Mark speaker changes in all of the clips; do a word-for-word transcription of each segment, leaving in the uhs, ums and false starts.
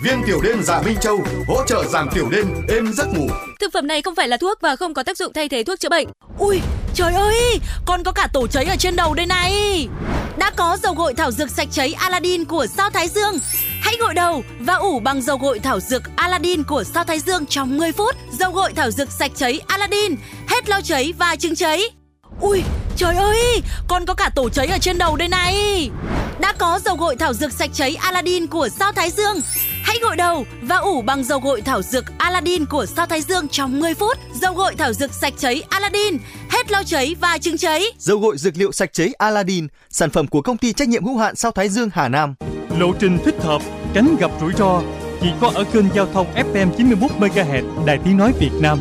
Speaker 1: Viên tiểu đêm Dạ Minh Châu hỗ trợ giảm tiểu đêm, êm giấc ngủ.
Speaker 2: Thực phẩm này không phải là thuốc và không có tác dụng thay thế thuốc chữa bệnh.
Speaker 3: Ui, trời ơi, con có cả tổ cháy ở trên đầu đây này.
Speaker 2: Đã có dầu gội thảo dược sạch cháy Aladdin của Sao Thái Dương. Hãy gội đầu và ủ bằng dầu gội thảo dược Aladdin của Sao Thái Dương trong mười phút. Dầu gội thảo dược sạch cháy Aladdin, hết lau cháy và chứng cháy.
Speaker 3: Ui, trời ơi, con có cả tổ cháy ở trên đầu đây này.
Speaker 2: Đã có dầu gội thảo dược sạch cháy Aladdin của Sao Thái Dương. Hãy gội đầu và ủ bằng dầu gội thảo dược Aladdin của Sao Thái Dương trong mười phút. Dầu gội thảo dược sạch cháy Aladdin, hết lau cháy và chứng cháy.
Speaker 4: Dầu gội dược liệu sạch cháy Aladdin, sản phẩm của công ty trách nhiệm hữu hạn Sao Thái Dương Hà Nam.
Speaker 5: Lộ trình thích hợp, tránh gặp rủi ro chỉ có ở kênh giao thông ép em chín mươi mốt mê ga héc Đài Tiếng nói Việt Nam.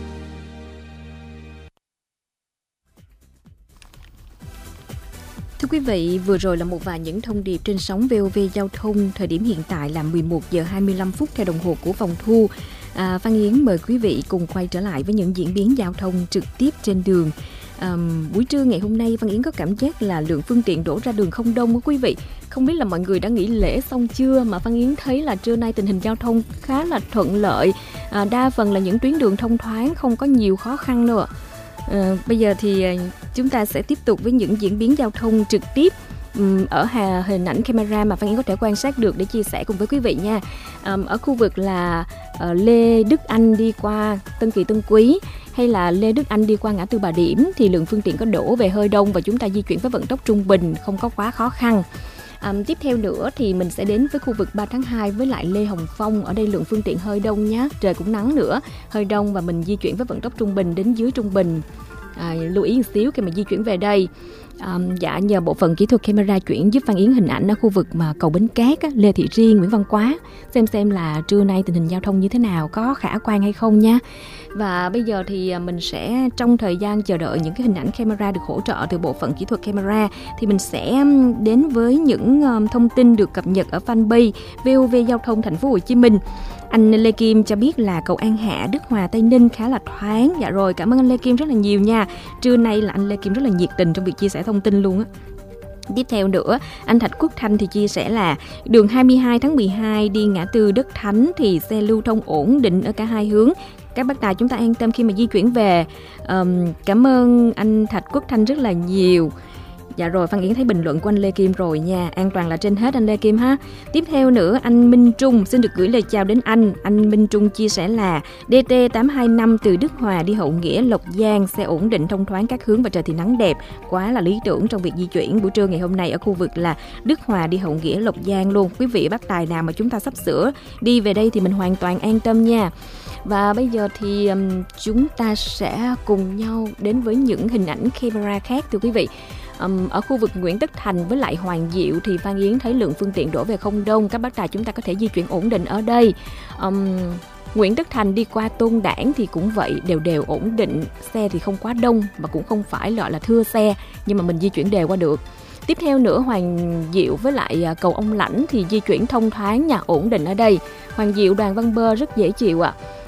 Speaker 6: Thưa quý vị, vừa rồi là một vài những thông điệp trên sóng vê o vê Giao thông. Thời điểm hiện tại là mười một giờ hai mươi lăm phút theo đồng hồ của phòng thu. À, Phan Yến mời quý vị cùng quay trở lại với những diễn biến giao thông trực tiếp trên đường. À, buổi trưa ngày hôm nay Phan Yến có cảm giác là lượng phương tiện đổ ra đường không đông quý vị. Không biết là mọi người đã nghỉ lễ xong chưa, mà Phan Yến thấy là trưa nay tình hình giao thông khá là thuận lợi. À, đa phần là những tuyến đường thông thoáng, không có nhiều khó khăn đâu ạ. À, bây giờ thì chúng ta sẽ tiếp tục với những diễn biến giao thông trực tiếp um, ở hà, hình ảnh camera mà Phan Yến có thể quan sát được để chia sẻ cùng với quý vị nha. Um, ở khu vực là uh, Lê Đức Anh đi qua Tân Kỳ Tân Quý hay là Lê Đức Anh đi qua ngã tư Bà Điểm thì lượng phương tiện có đổ về hơi đông và chúng ta di chuyển với vận tốc trung bình, không có quá khó khăn. Um, tiếp theo nữa thì mình sẽ đến với khu vực ba tháng hai với lại Lê Hồng Phong. Ở đây lượng phương tiện hơi đông nhé, trời cũng nắng nữa, hơi đông và mình di chuyển với vận tốc trung bình đến dưới trung bình. À, lưu ý một xíu khi mà di chuyển về đây. À, dạ nhờ bộ phận kỹ thuật camera chuyển giúp Phan Yến hình ảnh ở khu vực mà cầu Bến Cát á, Lê Thị Riêng, Nguyễn Văn Quá, xem xem là trưa nay tình hình giao thông như thế nào, có khả quan hay không nha. Và bây giờ thì mình sẽ trong thời gian chờ đợi những cái hình ảnh camera được hỗ trợ từ bộ phận kỹ thuật camera thì mình sẽ đến với những thông tin được cập nhật ở fanpage vê o vê Giao thông Thành phố Hồ Chí Minh. Anh Lê Kim cho biết là cầu An Hạ, Đức Hòa, Tây Ninh khá là thoáng. Dạ rồi, cảm ơn anh Lê Kim rất là nhiều nha. Trưa nay là anh Lê Kim rất là nhiệt tình trong việc chia sẻ thông tin luôn á. Tiếp theo nữa, anh Thạch Quốc Thanh thì chia sẻ là đường hai mươi hai tháng mười hai đi ngã tư Đất Thánh thì xe lưu thông ổn định ở cả hai hướng. Các bác tài chúng ta an tâm khi mà di chuyển về. Um, cảm ơn anh Thạch Quốc Thanh rất là nhiều. Dạ rồi, Phan Yến thấy bình luận của anh Lê Kim rồi nha. An toàn là trên hết anh Lê Kim ha. Tiếp theo nữa, anh Minh Trung xin được gửi lời chào đến anh. Anh Minh Trung chia sẻ là đê tê tám hai năm từ Đức Hòa đi Hậu Nghĩa, Lộc Giang, xe ổn định thông thoáng các hướng và trời thì nắng đẹp, quá là lý tưởng trong việc di chuyển buổi trưa ngày hôm nay ở khu vực là Đức Hòa đi Hậu Nghĩa, Lộc Giang luôn. Quý vị bác tài nào mà chúng ta sắp sửa đi về đây thì mình hoàn toàn an tâm nha. Và bây giờ thì um, chúng ta sẽ cùng nhau đến với những hình ảnh camera khác thưa quý vị. Um, ở khu vực Nguyễn Tất Thành với lại Hoàng Diệu thì Phan Yến thấy lượng phương tiện đổ về không đông, các bác tài chúng ta có thể di chuyển ổn định ở đây. Um, Nguyễn Tất Thành đi qua Tôn Đản thì cũng vậy, đều đều ổn định, xe thì không quá đông mà cũng không phải gọi là thưa xe, nhưng mà mình di chuyển đều qua được. Tiếp theo nữa, Hoàng Diệu với lại cầu Ông Lãnh thì di chuyển thông thoáng nha, ổn định ở đây. Hoàng Diệu Đoàn Văn Bơ rất dễ chịu ạ. À.